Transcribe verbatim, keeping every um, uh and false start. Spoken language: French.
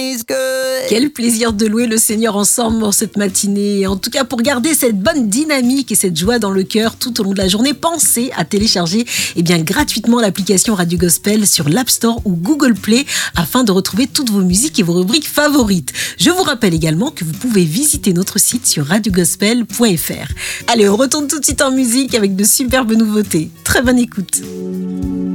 is good. Quel plaisir de louer le Seigneur ensemble dans cette matinée. En tout cas, pour garder cette bonne dynamique et cette joie dans le cœur tout au long de la journée, pensez à télécharger eh bien, gratuitement l'application Radio Gospel sur l'App Store ou Google Play afin de retrouver toutes vos musiques et vos rubriques favorites. Je vous rappelle également que vous pouvez visiter notre site sur radio gospel point f r. Allez, on retourne tout de suite en musique avec de superbes nouveautés. Très bonne écoute.